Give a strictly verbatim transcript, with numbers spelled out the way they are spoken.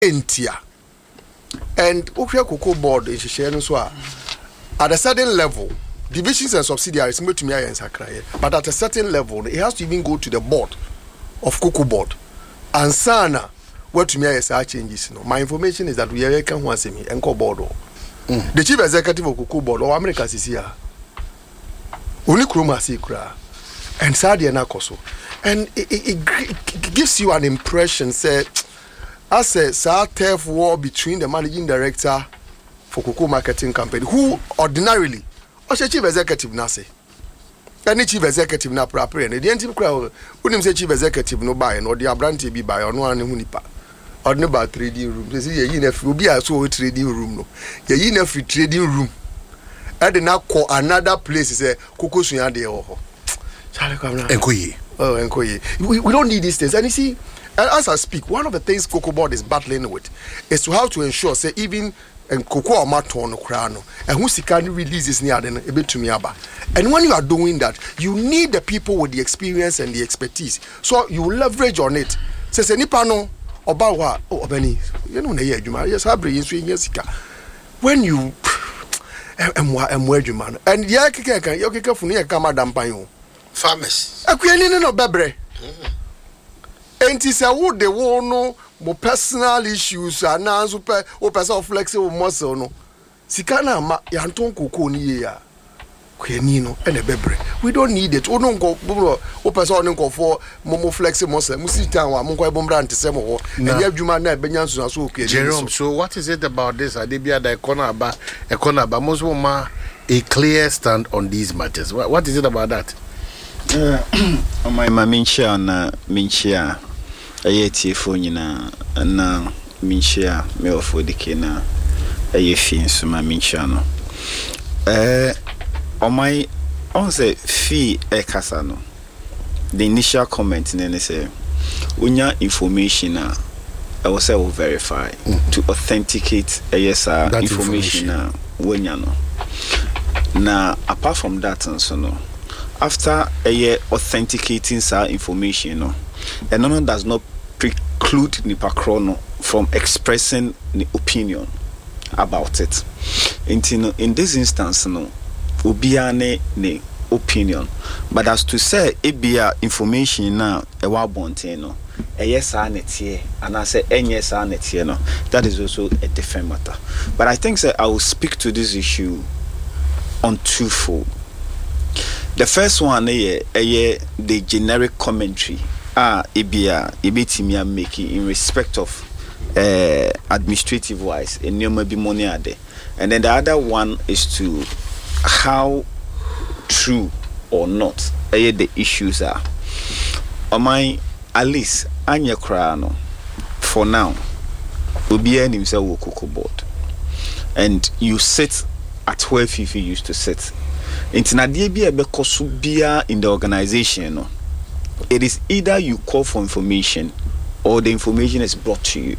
entia. And Okra Cocoa Board is sharing so at a certain level, divisions and subsidiaries may to me and Sakraye, but at a certain level, it has to even go to the board of Cocoa Board. And Sana, what to me is our changes. No, my information is that we are can once me and co board. The chief executive of Cocoa Board or America is here. Only Kroma Sikra and Sadia Nakoso. And it, it, it gives you an impression, say, as a sa turf war between the managing director for Cocoa Marketing Company, who ordinarily, or chief executive Nase, any chief executive na proper, and the anti crowd wouldn't say chief executive no buy, or the Abranti be by or no one hunipa, or no about trading room. They say, you know, will be a so trading room, no, you know, free trading room. I did not call another place, say, Cocoa Suyande or Enkoye. Oh, Enkoye. We, we don't need these things. And you see, and as I speak, one of the things Cocoa Board is battling with is to how to ensure, say, even and Cocoa Maton Crano, and who can release this near then a bit to me aba. And when you are doing that, you need the people with the experience and the expertise. So you leverage on it. Says any panel about what? Oh, Benny, you know, yes, I bring you yes, when you and where you man, and yeah, you can for near Kamadam Payo. Farmers. A queen no bebre. And it's a wood, the war no more personal issues and now super or person flexible muscle no. Sikana ma yanton kuku ni ya. Quenino and a bebre. We don't need it. Oh no go or person go for more flexible muscle. Musita wa mungo bombran to semo. And you have man benyansu so okay. Jerome, so what is it about this? Adebia da corner ba a corner ba most ma a clear stand on these matters. What, what is it about that? Uh, my minchia na minchia aye tifo nyina na minchia me ofo dikena aye fi so ma minchia no eh on my on say fi e kasa no the initial comment na say unya information na I will say will verify mm-hmm. to authenticate a yes uh, information na wenya no na apart from that so no after a year authenticating sa information no and none does not preclude nipa chrono from expressing the opinion about it in in this instance no obia ne ne opinion but as to say ebia information na e wa bonten no e yes anetie and I say enye sa anetie no that is also a different matter. But I think that I will speak to this issue on twofold. The first one is eh, the generic commentary ah ebia ebetimi making in respect of uh, administrative wise and be money ade. And then the other one is to how true or not eh, the issues are. On my at least anya krano for now obi an himself will Cocoa Board and you sit at where Fifi used to sit. Intinadie bi ebekoso bia in the organization no, it is either you call for information or the information is brought to you.